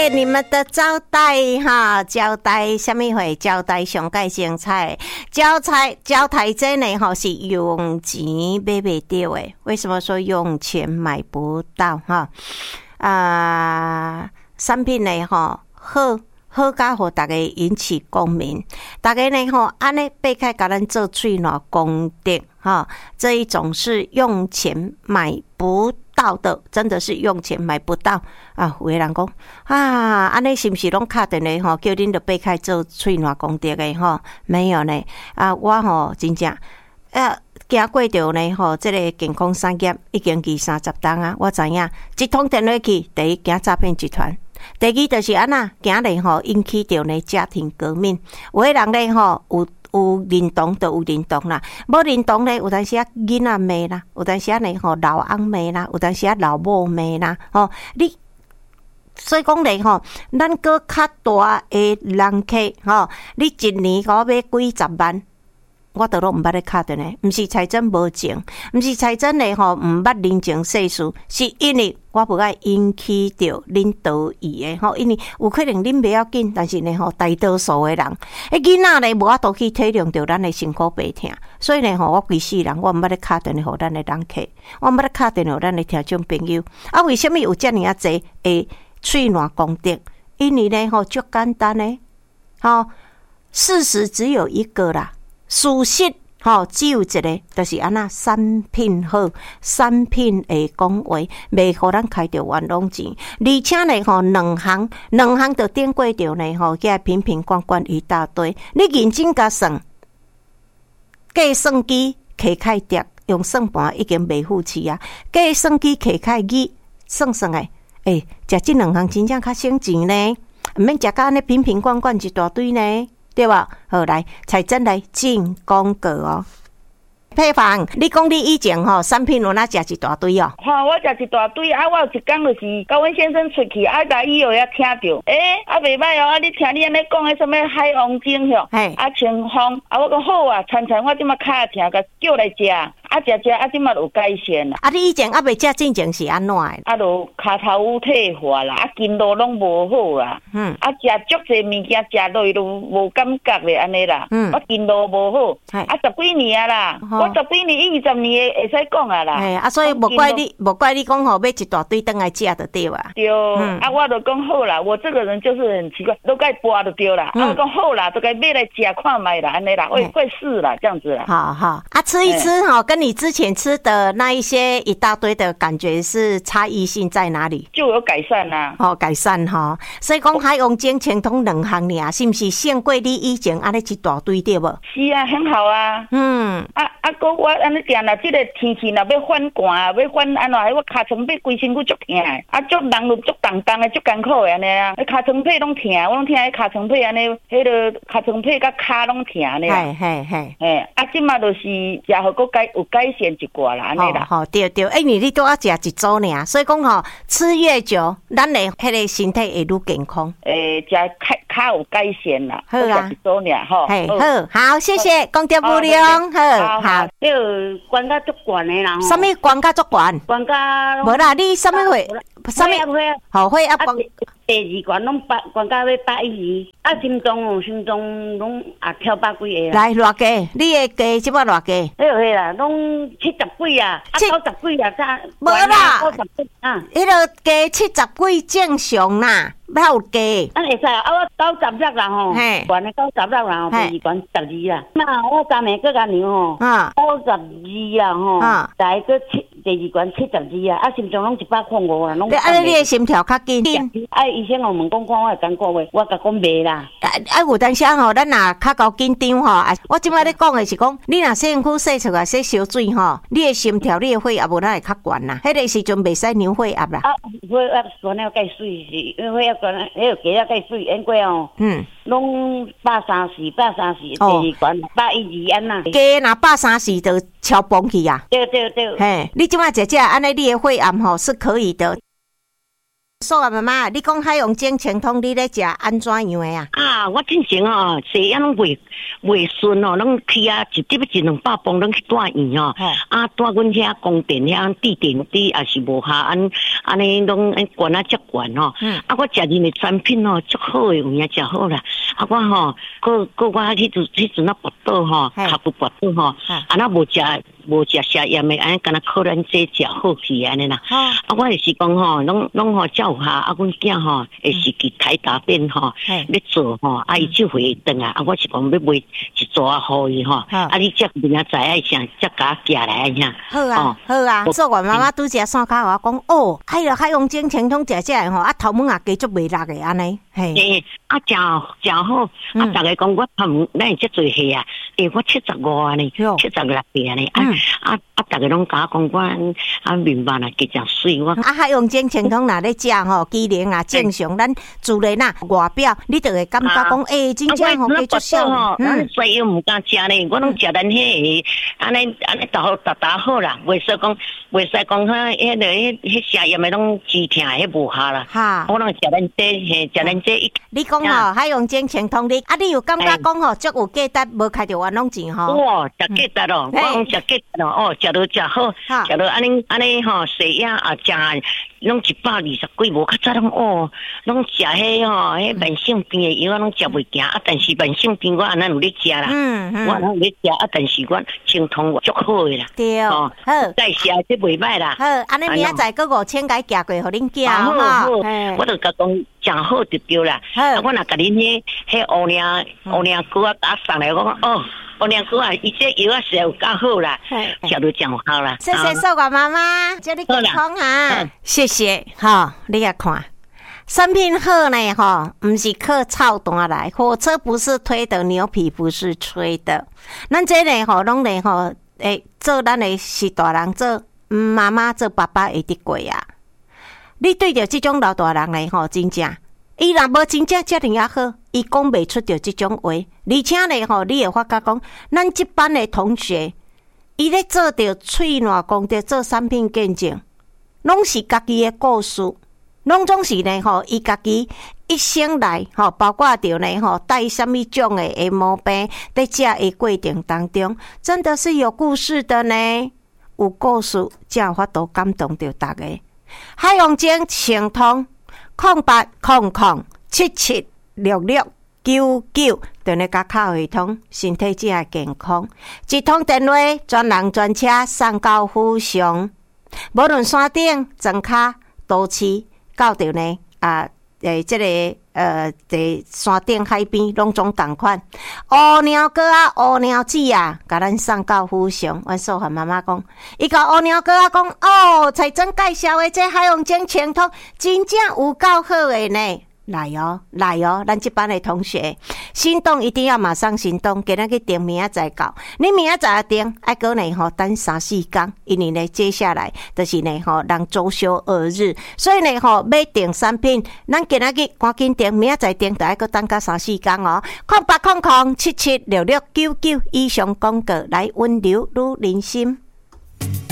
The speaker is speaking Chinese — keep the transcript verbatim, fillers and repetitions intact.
谢你们的招待哈，招待什么会？招待上界精彩，招待招待真的哈是用钱买不到的。为什么说用钱买不到哈？啊，产品呢哈好。好甲互大家引起共鸣，大家呢吼安尼背开甲咱做喙暖功德哈，这一种是用钱买不到的，真的是用钱买不到啊！有的人讲啊，安尼是不是拢敲电话吼，叫恁着背开做喙暖功德的吼？没有呢啊，我吼真正啊。行过着呢吼，这个健康产业已经二三十档啊，我知影一通电话去，第一惊诈骗集团。第二就是安那，今日吼引起着呢家庭革命，有的人咧吼有有认同就有认同啦，无认同咧有当时啊囡仔骂啦，有当时啊呢吼老翁骂啦，有当时啊老母骂啦，吼你所以讲咧吼，咱个较大的人客吼，你一年我买几十万。我都拢毋捌咧敲电话，毋是财政无情，毋是财政咧吼，毋捌人情世事，是因为我无爱引起着恁得意诶吼，因为有可能恁袂要紧，但是呢吼，大多数诶人，迄囡仔咧无法度去体谅着咱诶辛苦悲痛，所以呢吼，我规世人我毋捌咧敲电话互咱诶人客，我毋捌咧敲电话互咱诶听众朋友。啊，为什么有遮尔啊济诶喙暖功德？因为呢吼，足简单诶，吼，事实只有一个啦。事实吼，只有一个，就是安那产品好，产品会讲话，袂互咱开着冤枉钱，而且呢吼，两行两行就顶过着呢吼，遐瓶瓶罐罐一大堆，你认真甲算，计算机摕开碟，用算盘已经袂付气啊，计算机摕开机算算诶，诶，食即两行真正较省钱呢，毋免食甲安尼瓶瓶罐罐一大堆呢。对吧？好，来，财政来进广告哦。配方，你讲你以前吼产品有哪食一大堆哦？ 吼、哦，我食一大堆，啊，我有一工就是甲阮先生出去，啊，甲伊后也听着，诶、欸，啊，袂歹哦，啊，你听你安尼讲诶，什么海王精吼，啊，清风，啊，我讲好啊，餐餐我即马较听，甲叫来食。啊，食食啊，即马有改善啦。 啊，你以前啊未食进前是安怎诶？ 啊，就骹头有退化啦，啊，筋络拢无好啦。嗯。啊，食足济物件，食落去都无感觉咧，安尼啦。嗯。我筋络无好。啊，十几年啊啦，哦、我十几年、二十年会使讲啊啦。 哎，啊，所以无怪你，无怪你讲吼，买一大堆顿来食就对啊。 对。嗯。啊，我就讲好啦，我这个人就是很奇怪，都该播就对啦。嗯、啊，我讲好啦，都该买来食看卖啦，安尼啦，会会试啦，这样子啦。 好好。啊，吃一吃哈，跟你之前吃的那一些一大堆的感觉是差异性在哪里？ 就有改善啦、 啊，哦，改善哈。所以讲海王精清通两行尔，是不是胜过你以前安尼一大堆对无？ 是啊，很好啊。嗯。啊啊，哥我安尼定啦，这个天气若要反寒，要反安怎？我尻川背规身躯足痛的，啊，足人就足重重的，足艰苦的安尼啊。尻川背拢痛，我拢听迄尻川背安尼，迄个尻川背甲骹拢痛安尼。 嘿嘿嘿。 嘿，啊，即马就是食好个改有改善一寡啦，安尼啦。 好、哦，对对，因为你都要食一组尔，所以讲吼，吃越久，咱的迄个身体会愈健康。 诶、欸，食较较有改善啦。 好啊， 一组尔吼。 嘿，好，好，谢谢功德无量，好好。 这个管甲足悬的啦。 什么管甲足悬？ 管甲。 无啦，你什么会？什么？好会啊！管第二关拢八，管甲要八一二。啊，心脏哦，心脏拢也跳百几个。 来，偌价？你的价即摆偌价？ 迄个迄啦，拢七十几啊，啊九十几啊，啥？ 无啦， 九十几啊。 迄个价七十几正常啦。要有加， 啊会使啊！啊我九十六啦吼，悬的九十六啦吼，第二悬十二啦。那我昨暝搁甲娘吼，九十二啦吼，再搁七第二悬七十二啊！啊心脏拢一百零五啦，拢。 啊你的心跳较紧。 啊医生我问讲看我会感觉袂，我甲讲袂啦。 啊有当时吼，咱若较够紧张吼，啊我即摆咧讲的是讲，你若洗身躯洗出来洗烧水吼，你的心跳、你的血压无咱会较悬啦。迄个时阵袂使量血压啦。 啊血压悬了计水是，血压。迄个加啊计水，因过哦，嗯，拢百三四、百三四，第二关百一二安呐。 加若百三四就超崩去啊！ 对对对。 嘿，你即摆食食安尼，你的血压吼是可以的。 素媛妈妈，你讲海洋精清通你咧食安怎样的啊？ 啊，我之前哦，这样拢袂袂顺哦，拢去啊一滴一两百磅，拢去住院哦。啊，住阮遐供电遐地电地也是无下，安安尼拢安管啊接管哦。嗯。啊，我食人的产品哦，足好诶，有影食好啦。啊，我吼，个个我迄阵迄阵啊跋倒吼，脚不跋倒吼，啊那无食无食下盐诶，安尼敢若靠咱这食好去安尼啦。啊，我就是讲吼，拢拢吼照下，啊，阮囝吼会是去台大便吼，要做吼，啊，伊就回转啊，啊，我是讲要买一撮啊，互伊吼，啊，你则明仔载爱啥，则甲寄来啥。 好啊，好啊，素媛妈妈拄则线卡我讲，哦，哎呀，海洋精清通食食诶吼，啊，头毛也加足袂落诶安尼，嘿， 啊，真真好，啊，逐个讲我头毛咱遮侪岁啊，诶，我七十五啊呢，七十六岁啊呢，啊啊啊，逐个拢甲我讲我啊面斑啊，加真水我。 啊，海洋精清通若咧食吼，机能啊正常，咱自然啊外表，你就会感觉讲，诶，真正吼加足少吼， 咱西药毋敢食呢，我拢食咱迄个，安尼安尼逐好逐逐好啦，袂使讲袂使讲迄迄个迄迄食药诶拢止痛迄无效啦。哈，我拢食咱这嘿，食咱这一。 你讲吼，海洋精清通你，啊，你有感觉讲吼，足有价值，无开着冤枉钱吼？ 哇，食价值咯，我讲食价值咯，哦，食到食好，食到安尼安尼吼，西药啊食，拢一百二十几，无较早拢哦，拢食迄吼，迄慢性病诶药啊，拢食袂行啊。但是慢性病我安尼有咧食啦，嗯嗯，我安尼有咧食啊，但是我精通我足好诶啦。对，哦，好，再食这袂歹啦。 好，安尼明仔载个五千甲寄过，互恁寄好好，我就甲讲。真好就对啦，啊！我若甲恁迄迄乌娘乌娘哥啊打上来，我讲哦，乌娘哥啊，伊这药啊是有够好啦，食到真好啦。 谢谢素媛妈妈，祝你健康啊！谢谢，哈，你也看产品好呢，哈，不是靠操蛋来，火车不是推的，牛皮不是吹的。咱这呢，吼，拢呢，吼，诶，做咱的是大人，做妈妈，做爸爸会得过啊。你对着这种老大人来吼，真正，伊若无真正遮尔啊好，伊讲袂出着这种话，而且呢吼，你会发觉讲，咱这班的同学，伊咧做着喙烂讲着做产品见证，拢是家己的故事，拢总是呢吼，伊家己一生来吼，包括着呢吼，带什么种的的毛病，在食的过程当中，真的是有故事的呢，有故事才有法度感动着大家。海洋精清通空八空空七七六六九九，电咧甲卡会通，身体只会健康。一通电话，专人专车送到府上，无论山顶、庄卡、都市，到着呢啊诶，这个呃，在山顶海边拢总同款。乌鸟哥啊，乌鸟子啊，甲咱送到府上。阮素媛妈妈讲，伊甲乌鸟哥啊讲，哦，彩珍介绍的这海洋精清通，真正有够好的呢。来哦，来哦，咱这班的同学，行动一定要马上行动，今仔日订明仔载到，你明仔载订，爱过呢吼，等三四天，因为呢接下来就是呢吼，人周休二日，所以呢吼，要订产品，咱今仔日赶紧订，明仔载订，就爱过等到三四天哦。空八空空七七六六九九以上广告来温柔如人心。